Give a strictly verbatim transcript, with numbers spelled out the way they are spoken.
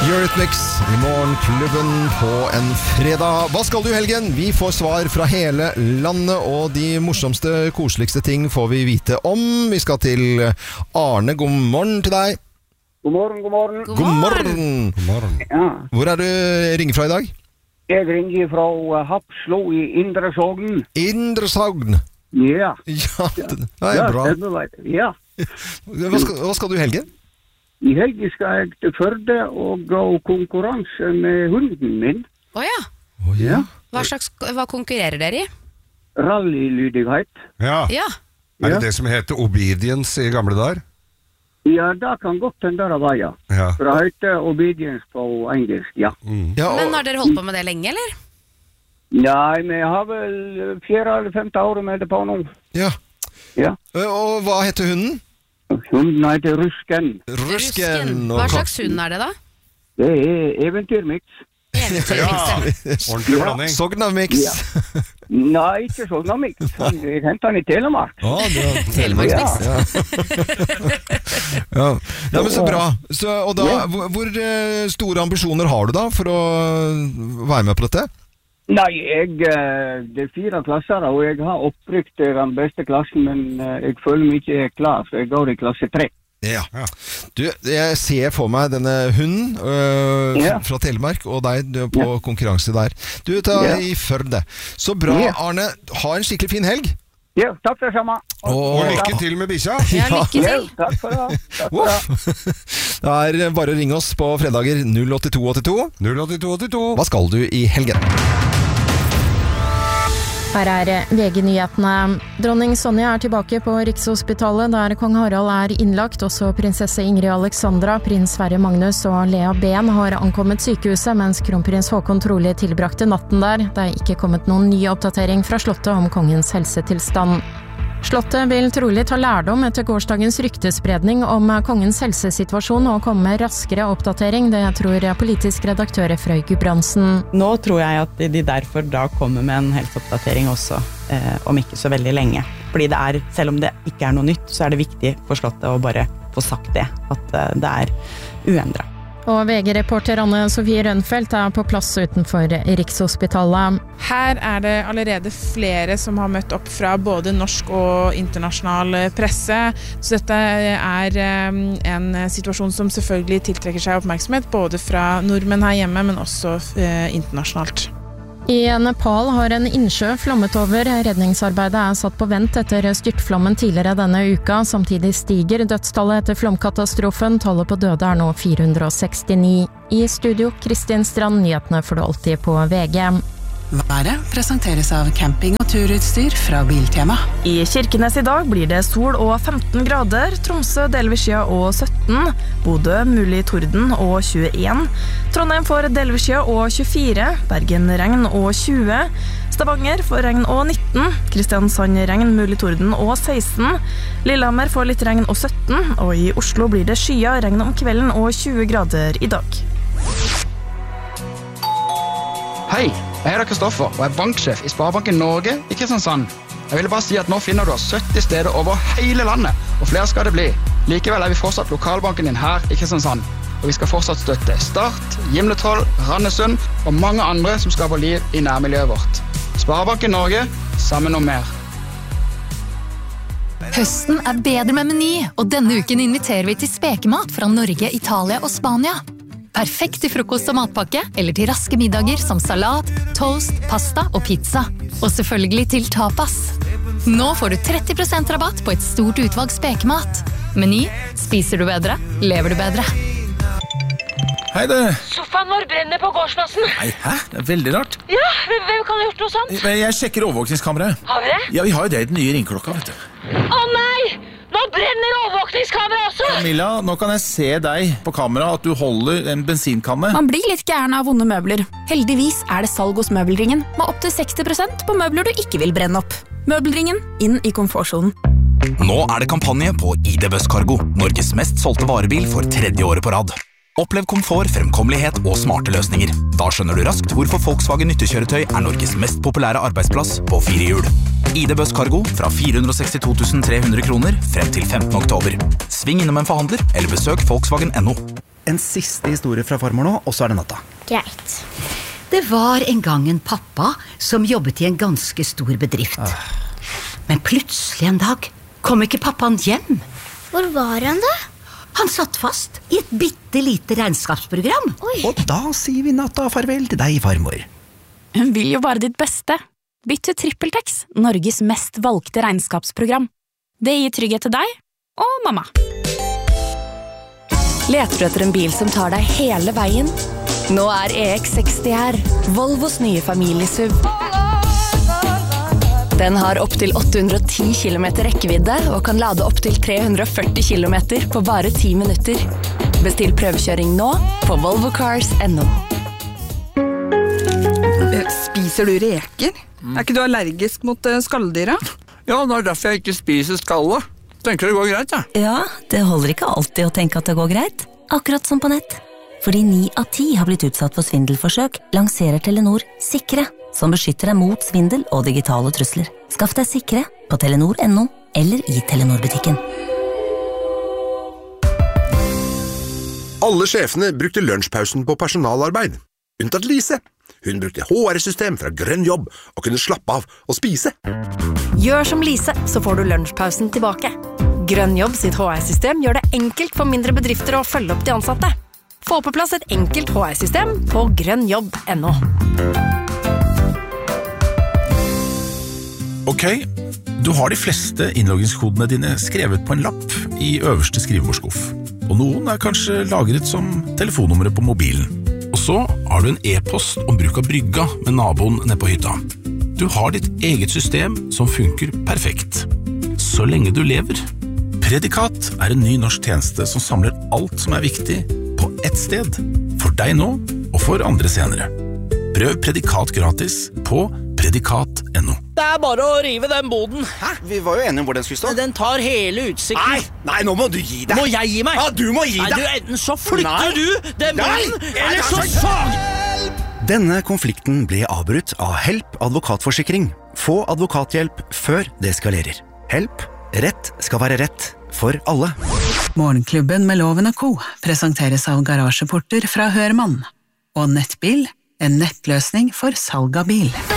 Eurythmics i morgenklubben på en fredag. Hva skal du i helgen? Vi får svar fra hele landet, og de morsomste, koseligste ting får vi vite om. Vi skal til Arne. God morgen til deg. God morgen, god morgen. God morgen. God morgen. Ja. Hvor er du ringer fra i dag? Jeg ringer fra Hapslo i Indre Sogn. Indre Sogn? Ja. Ja, det er bra. Ja. Hva skal, hva skal du i helgen? I helgen skal jeg til Førde og gå konkurranse med hunden min. Åja. Oh, ja. Hva slags, hva konkurrerer dere i? Rallylydighet. Ja. Ja. Er det det som heter obedience i gamle dager? Ja, det kan godt den der veia. Ja. For det heter obedience på engelsk, ja. Mm. Ja, og, Men har dere holdt på med det lenge, eller? Nei, vi har vel fjerde eller femte året med det på nå. ja. Ja. Og hva heter hunden? Hunden heter Rusken. Rusken. Hva slags hund er det da? Det er eventyrmix. Ja, ordentlig blanding. Sognamix. Ja. Nei, ikke Sognamix. Jeg hentet han i Telemark. Å, det var Telemarksmix. Ja. Ja. Ja, men så bra. Så, og da, hvor, hvor eh, store ambisjoner har du da for å være med på dette? Nei, jeg, eh, det er fire klasser, og jeg har opprykk til den beste klassen, men eh, jeg føler meg ikke er klar, så jeg går i klasse tre. Ja. Du, jeg ser for meg denne hunden øh, Ja. fra Telemark, og deg du, er på Ja. konkurranse der. Du tar Ja. i Førde. Så bra, Ja. Arne. Ha en skikkelig fin helg. Ja, takk for det samme. Og lykke til med bikkja. Ja, lykke Ja, til. takk for det. Takk for det. Det er bare å ringe oss på fredager null åtte to åtte to. null åtte to åtte to. Hva skal du i helgen? Her er V G-nyhetene. Dronning Sonja er tilbake på Rikshospitalet, der kong Harald er innlagt. Også prinsesse Ingrid Alexandra, prins Sverre Magnus og Lea Ben har ankommet sykehuset, mens kronprins Håkon trolig tilbrakte natten der. Det er ikke kommet noen ny oppdatering fra slottet om kongens helsetilstand. Slottet vil trolig ta lærdom etter gårsdagens ryktespredning om kongens helsesituasjon og komme med raskere oppdatering, det tror politisk redaktør Frøy Gudbrandsen. Nå tror jeg at de derfor da kommer med en helseoppdatering også, eh, om ikke så veldig lenge. Fordi det er, selv om det ikke er noe nytt, så er det viktig for slottet å bare få sagt det, at eh, det er uendret. Og V G-reporter Anne Sofie Rønfeldt er på plass utenfor Rikshospitalet. Her er det allerede flere som har møtt opp fra både norsk og internasjonal presse. Så dette er en situasjon som selvfølgelig tiltrekker seg oppmerksomhet, både fra nordmenn her hjemme, men også internasjonalt. I Nepal har en innsjø flommet over. Redningsarbeidet er satt på vent etter styrtflommen tidligere denne uka. Samtidig stiger dødstallet etter flomkatastrofen. Tallet på døde er nå fire hundre sekstini. I studio, Kristin Strand, nyhetene får du alltid på V G. Været presenteres av camping- og turutstyr fra Biltema. I Kirkenes i dag blir det sol og femten grader, Tromsø delvis skya og sytten, Bodø mulig torden og tjueen, Trondheim får delvis skya og tjuefire, Bergen regn og tjue, Stavanger får regn og nitten, Kristiansand regn mulig torden og seksten, Lillehammer får litt regn og sytten, og i Oslo blir det skya regn om kvelden og tjue grader i dag. Hei, jeg heter Kristoffer og er banksjef i Sparebanken Norge i Kristiansand. Jeg ville bare si at nå finner du oss sytti steder over hele landet, og flere skal det bli. Likevel er vi fortsatt lokalbanken din her i Kristiansand, og vi skal fortsatt støtte Start, Gimletroll, Randesund og mange andre som skaper liv i nærmiljøet vårt. Sparebanken Norge, sammen om mer. Høsten er bedre med Meny, og denne uken inviterer vi til spekemat fra Norge, Italia og Spania. Perfekt til frokost og matpakke, eller til raske middager som salat, toast, pasta og pizza. Og selvfølgelig til tapas. Nå får du tretti prosent rabatt på et stort utvalg spekemat. Meny, spiser du bedre, lever du bedre. Hei du. Sofaen vår brenner på gårdsplassen. Nei, hæ? Det er veldig rart. Ja, hvem kan ha gjort noe sånt? Jeg sjekker overvåkningskameraet. Har vi det? Ja, vi har jo det i den nye ringklokka, vet du. Å nei! Nå brenner overvåkningskamera også! Camilla, nå kan jeg se deg på kamera at du holder en bensinkanne. Man blir litt gæren av vonde møbler. Heldigvis er det salg hos Møbelringen, med opp til seksti prosent på møbler du ikke vil brenne opp. Møbelringen, inn i komfortsonen. Nå er det kampanje på I D Buss Cargo, Norges mest solgte varebil for tredje året på rad. Opplev komfort, fremkommelighet og smarte løsninger. Da skjønner du raskt hvorfor Volkswagen nyttekjøretøy er Norges mest populære arbeidsplass på fire hjul. I D Buss Cargo fra fire hundre sekstito tusen tre hundre kroner frem til femtende oktober. Sving innom en forhandler eller besøk Volkswagen punktum no. en siste historie fra farmor nå, og så er det natta. Greit. Det var en gang en pappa som jobbet i en ganske stor bedrift. Ah. Men plutselig en dag kom ikke pappaen hjem. Hvor var han da? Han satt fast i et bitte lite regnskapsprogram. Oi. Og da sier vi natta farvel til deg, farmor. Hun vil jo bare ditt beste. Bytt til TrippelTex, Norges mest valgte regnskapsprogram. Det gir trygghet til deg og mamma. Leter du etter en bil som tar deg hele veien? Nå er E X seksti her, Volvos nye familiesuv. Den har opp til åtte hundre og ti kilometer rekkevidde og kan lade opp til tre hundre og førti kilometer på bare ti minutter. Bestill prøvekjøring nå på volvo cars punktum no. Spiser du reker? Er ikke du allergisk mot skalldyra? Ja, det er derfor jeg ikke spiser skallet. Tenker det går greit, ja. Ja, det holder ikke alltid å tenke at det går greit. Akkurat som på nett. Fordi ni av ti har blitt utsatt for svindelforsøk, lanserer Telenor Sikre, som beskytter deg mot svindel og digitale trusler. Skaff deg Sikre på telenor punktum no eller i Telenor-butikken. Alle sjefene brukte lunsjpausen på personalarbeid. Unntatt Lise. Hun brukte H R-system fra Grønn Jobb og kunne slappe av og spise. Gjør som Lise, så får du lunsjpausen tilbake. Grønn Jobb sitt H R-system gjør det enkelt for mindre bedrifter å følge opp de ansatte. Få på plass et enkelt H R-system på grønn jobb punktum no. Ok, du har de fleste innloggingskodene dine skrevet på en lapp i øverste skrivebordskuff. Og noen er kanskje lagret som telefonnummeret på mobilen. Og så har du en e-post om bruk av brygga med naboen nede på hytta. Du har ditt eget system som funker perfekt. Så lenge du lever. Predikat er en ny norsk tjeneste som samler alt som er viktig på ett sted. For deg nå, og for andre senere. Prøv Predikat gratis på predikat punktum no. Det er bare å rive den boden. Hæ? Vi var jo enige om hvor den skulle stå. Den tar hele utsikten. Nei, nei, nå må du gi deg. Må jeg gi meg? Ja, du må gi nei, deg. Du, enten så flytter nei. du den boden, nei. eller nei, så sag! Denne konflikten ble avbrutt av Help advokatforsikring. Få advokathjelp før det eskalerer. Help. Rett skal være rett for alle. Morgenklubben med Loven og Co. presenteres av Garasjeporter fra Hørmann. Og Nettbil, en nettløsning for salg av bil.